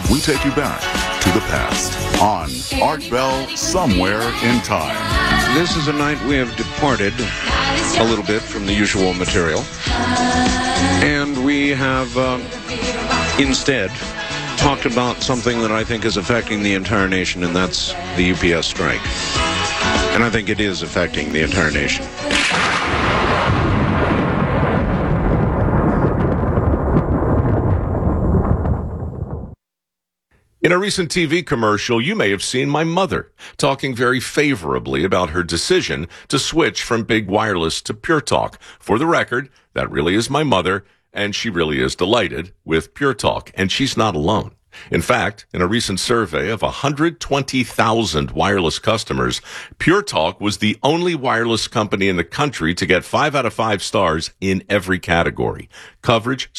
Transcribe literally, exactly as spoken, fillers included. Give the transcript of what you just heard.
we take you back to the past on Art Bell Somewhere in Time. This is a night we have departed a little bit from the usual material, and we have uh, instead talked about something that I think is affecting the entire nation, and that's the U P S strike. And I think it is affecting the entire nation. In a recent T V commercial, you may have seen my mother talking very favorably about her decision to switch from Big Wireless to Pure Talk. For the record, that really is my mother, and she really is delighted with Pure Talk, and she's not alone. In fact, in a recent survey of one hundred twenty thousand wireless customers, Pure Talk was the only wireless company in the country to get five out of five stars in every category: coverage,